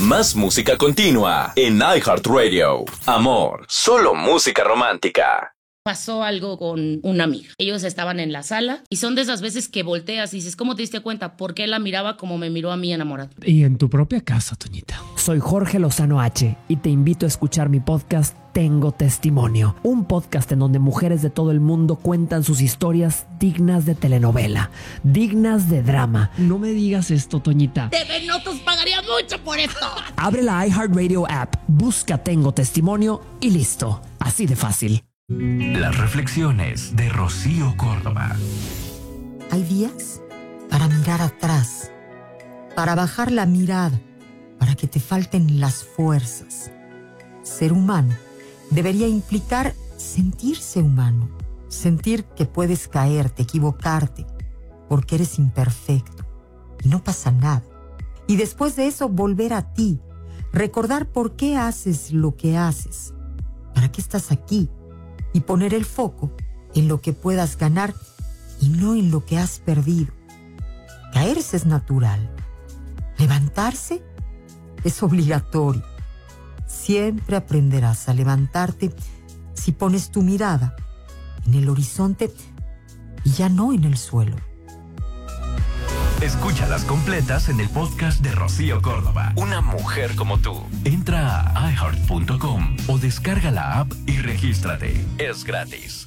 Más música continua en iHeartRadio. Amor, solo música romántica. Pasó algo con una amiga. Ellos estaban en la sala y son de esas veces que volteas y dices, ¿cómo te diste cuenta? ¿Por qué la miraba como me miró a mí enamorado? Y en tu propia casa, Toñita. Soy Jorge Lozano H y te invito a escuchar mi podcast Tengo Testimonio, un podcast en donde mujeres de todo el mundo cuentan sus historias dignas de telenovela, dignas de drama. No me digas esto, Toñita. TV Notos pagaría mucho por esto. Abre la iHeartRadio app, busca Tengo Testimonio y listo. Así de fácil. Las reflexiones de Rocío Córdoba. Hay días para mirar atrás, para bajar la mirada, para que te falten las fuerzas. Ser humano debería implicar sentirse humano, sentir que puedes caerte, equivocarte, porque eres imperfecto y no pasa nada. Y después de eso volver a ti, recordar por qué haces lo que haces, para qué estás aquí, y poner el foco en lo que puedas ganar y no en lo que has perdido. Caerse es natural. Levantarse es obligatorio. Siempre aprenderás a levantarte si pones tu mirada en el horizonte y ya no en el suelo. Escúchalas completas en el podcast de Rocío Córdoba. Una mujer como tú. Entra a iHeart.com o descarga la app y regístrate. Es gratis.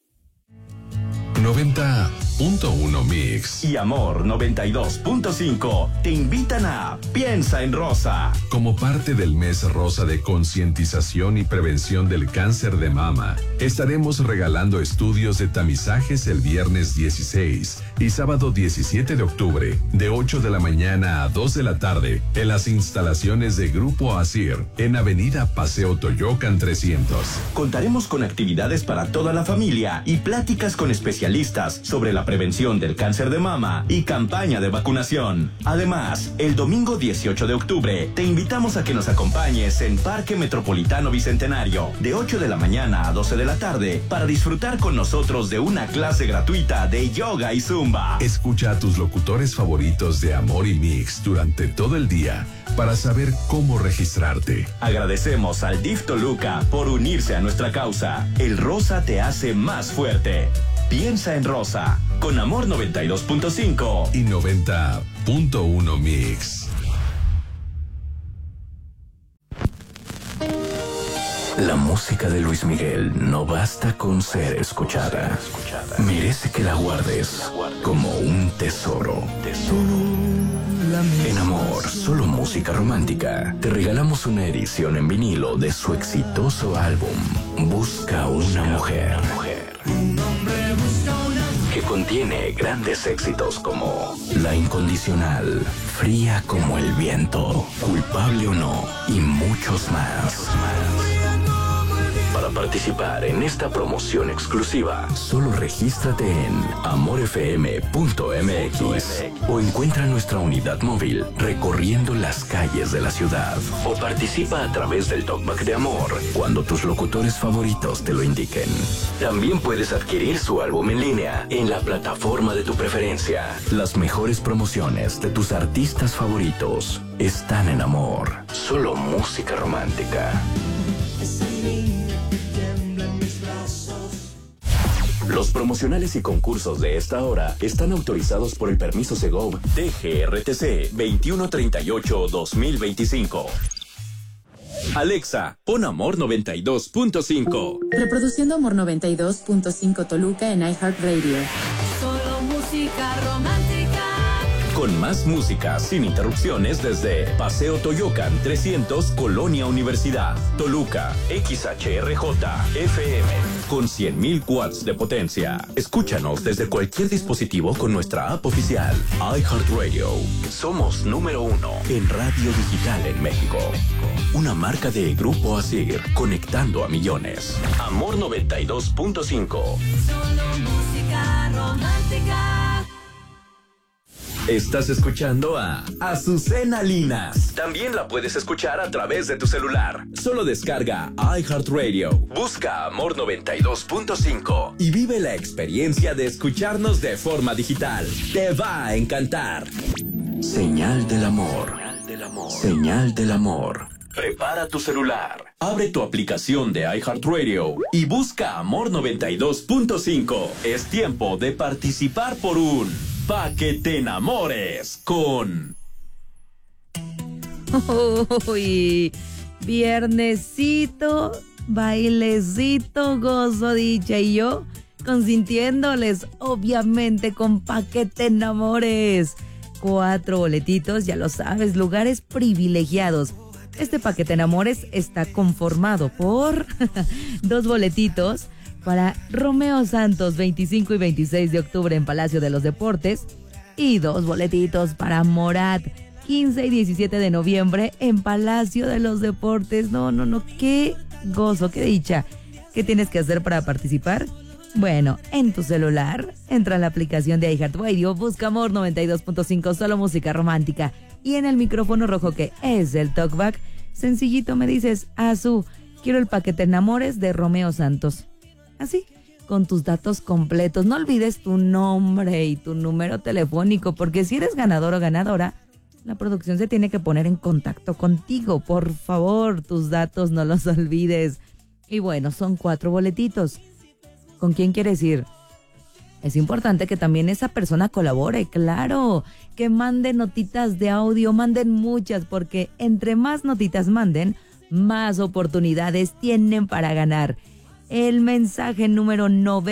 90.1 Mix y Amor 92.5 te invitan a Piensa en Rosa. Como parte del mes rosa de concientización y prevención del cáncer de mama, estaremos regalando estudios de tamizajes el viernes 16 y sábado 17 de octubre, de 8 de la mañana a 2 de la tarde, en las instalaciones de Grupo ASIR, en Avenida Paseo Toyocan 300. Contaremos con actividades para toda la familia y pláticas con especialistas sobre la prevención del cáncer de mama y campaña de vacunación. Además, el domingo 18 de octubre te invitamos a que nos acompañes en Parque Metropolitano Bicentenario de 8 de la mañana a 12 de la tarde para disfrutar con nosotros de una clase gratuita de yoga y zumba. Escucha a tus locutores favoritos de Amor y Mix durante todo el día para saber cómo registrarte. Agradecemos al DIF Toluca por unirse a nuestra causa. El rosa te hace más fuerte. Piensa en Rosa, con Amor 92.5 y 90.1 Mix. La música de Luis Miguel no basta con ser escuchada. Merece que la guardes como un tesoro. En Amor, solo música romántica, te regalamos una edición en vinilo de su exitoso álbum Busca una mujer, que contiene grandes éxitos como La Incondicional, Fría como el viento, Culpable o no y muchos más. Para participar en esta promoción exclusiva, solo regístrate en amorfm.mx o encuentra nuestra unidad móvil recorriendo las calles de la ciudad, o participa a través del Talkback de Amor cuando tus locutores favoritos te lo indiquen. También puedes adquirir su álbum en línea en la plataforma de tu preferencia. Las mejores promociones de tus artistas favoritos están en Amor, solo música romántica. Los promocionales y concursos de esta hora están autorizados por el permiso Segov DGRTC 2138-2025. Alexa, pon Amor 92.5. Reproduciendo Amor 92.5 Toluca en iHeartRadio. Solo música romántica. Con más música sin interrupciones desde Paseo Toyocan 300, Colonia Universidad, Toluca, XHRJ, FM, con 100.000 watts de potencia. Escúchanos desde cualquier dispositivo con nuestra app oficial, iHeartRadio. Somos número 1 en radio digital en México. Una marca de Grupo ASIR, conectando a millones. Amor 92.5. Solo música romántica. Estás escuchando a Azucena Linas. También la puedes escuchar a través de tu celular. Solo descarga iHeartRadio, busca Amor 92.5 y vive la experiencia de escucharnos de forma digital. Te va a encantar. Señal del amor. del amor. Señal del amor. Prepara tu celular, abre tu aplicación de iHeartRadio y busca Amor 92.5. Es tiempo de participar por un Pa' que te enamores con... Uy, viernesito, bailecito, gozo, dicha y yo consintiéndoles, obviamente con Pa' que te enamores. 4 boletitos, ya lo sabes, lugares privilegiados. Este Pa' que te enamores está conformado por 2 boletitos para Romeo Santos, 25 y 26 de octubre en Palacio de los Deportes, y 2 boletitos para Morat, 15 y 17 de noviembre en Palacio de los Deportes. No, qué gozo, qué dicha. ¿Qué tienes que hacer para participar? Bueno, en tu celular, entra a la aplicación de iHeartRadio, busca Amor 92.5, solo música romántica, y en el micrófono rojo que es el talkback, sencillito me dices, Azu, quiero el Pa' que te enamores de Romeo Santos. Así, con tus datos completos. No olvides tu nombre y tu número telefónico, porque si eres ganador o ganadora, la producción se tiene que poner en contacto contigo. Por favor, tus datos no los olvides. Y bueno, son 4 boletitos. ¿Con quién quieres ir? Es importante que también esa persona colabore, claro, que mande notitas de audio, manden muchas, porque entre más notitas manden, más oportunidades tienen para ganar. El mensaje número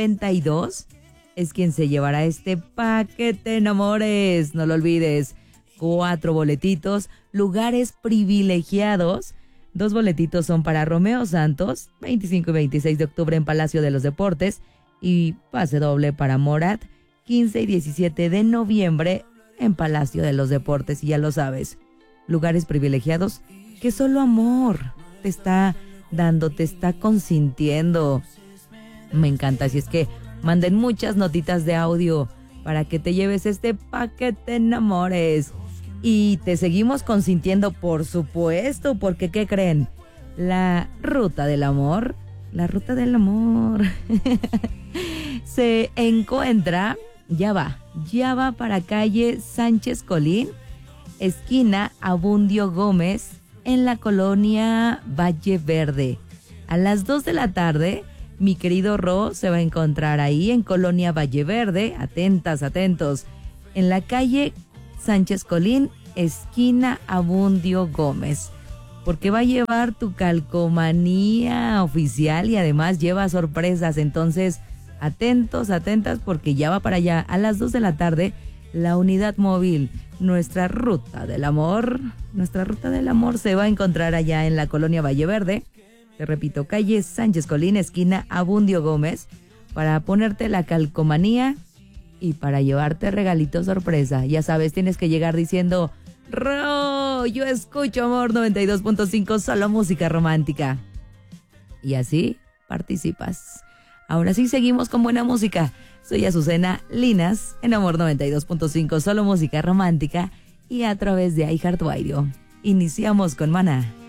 92 es quien se llevará este Pa' que te enamores, no lo olvides. 4 boletitos, lugares privilegiados. 2 boletitos son para Romeo Santos, 25 y 26 de octubre en Palacio de los Deportes, y pase doble para Morat, 15 y 17 de noviembre en Palacio de los Deportes. Y ya lo sabes, lugares privilegiados que solo amor te está dando, te está consintiendo. Me encanta, así es que manden muchas notitas de audio para que te lleves este Pa' que te enamores. Y te seguimos consintiendo, por supuesto, porque ¿qué creen? La ruta del amor se encuentra, ya va para calle Sánchez Colín, esquina Abundio Gómez, en la colonia Valle Verde. A las 2 de la tarde, mi querido Ro se va a encontrar ahí en colonia Valle Verde, atentos, en la calle Sánchez Colín, esquina Abundio Gómez, porque va a llevar tu calcomanía oficial y además lleva sorpresas. Entonces, atentas, porque ya va para allá. A las 2 de la tarde, la unidad móvil, nuestra ruta del amor se va a encontrar allá en la colonia Valle Verde. Te repito, calle Sánchez Colín, esquina Abundio Gómez, para ponerte la calcomanía y para llevarte regalito sorpresa. Ya sabes, tienes que llegar diciendo: Ro, yo escucho Amor 92.5, solo música romántica. Y así participas. Ahora sí seguimos con buena música. Soy Azucena Linas en Amor 92.5, solo música romántica, y a través de iHeartRadio. Iniciamos con Maná.